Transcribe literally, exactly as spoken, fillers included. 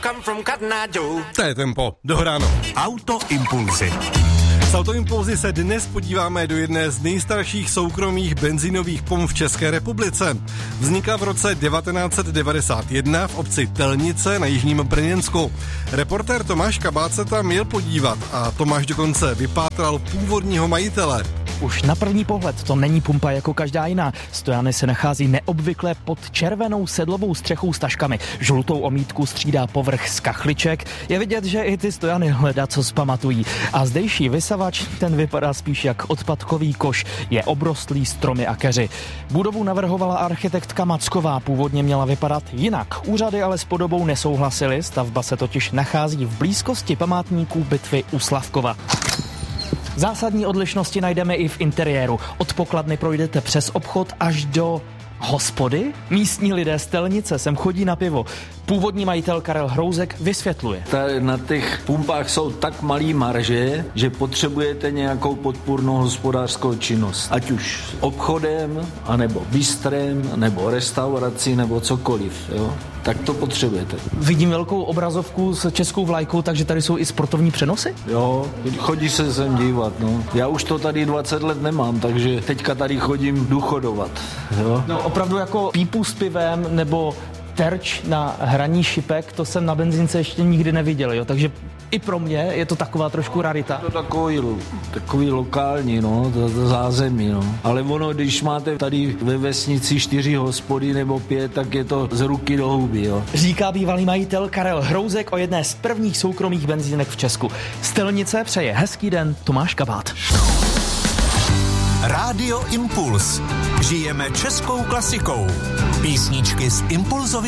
To je tempo, dohráno. Autoimpulzy. S Autoimpulzy se dnes podíváme do jedné z nejstarších soukromých benzínových pump v České republice. Vznikla v roce devatenáct set devadesát jedna v obci Telnice na jižním Brněnsku. Reportér Tomáš Kabát se tam jel podívat a Tomáš dokonce vypátral původního majitele. Už na první pohled to není pumpa jako každá jiná. Stojany se nachází neobvykle pod červenou sedlovou střechou s taškami. Žlutou omítku střídá povrch z kachliček. Je vidět, že i ty stojany hledá, co zpamatují. A zdejší vysavač, ten vypadá spíš jak odpadkový koš. Je obrostlý stromy a keři. Budovu navrhovala architektka Macková. Původně měla vypadat jinak. Úřady ale s podobou nesouhlasily. Stavba se totiž nachází v blízkosti památníků bitvy u Slavkova. Zásadní odlišnosti najdeme i v interiéru. Od pokladny projdete přes obchod až do hospody. Místní lidé z Telnice sem chodí na pivo. Původní majitel Karel Hrouzek vysvětluje. Tady na těch pumpách jsou tak malý marže, že potřebujete nějakou podpůrnou hospodářskou činnost. Ať už obchodem, anebo bistrem, nebo restaurací, nebo cokoliv. Jo? Tak to potřebujete. Vidím velkou obrazovku s českou vlajkou, takže tady jsou i sportovní přenosy? Jo, chodí se sem dívat. No. Já už to tady dvacet let nemám, takže teďka tady chodím důchodovat. Jo? No opravdu jako pípu s pivem nebo terč na hraní šipek, to jsem na benzínce ještě nikdy neviděl, jo, takže i pro mě je to taková trošku rarita. To takový, takový lokální, no, to, to zázemí, no. Ale ono, když máte tady ve vesnici čtyři hospody nebo pět, tak je to z ruky do huby, jo. Říká bývalý majitel Karel Hrouzek o jedné z prvních soukromých benzínek v Česku. Z Telnice přeje hezký den Tomáš Kabát. Rádio Impuls. Žijeme českou klasikou. Písničky z Impulzovy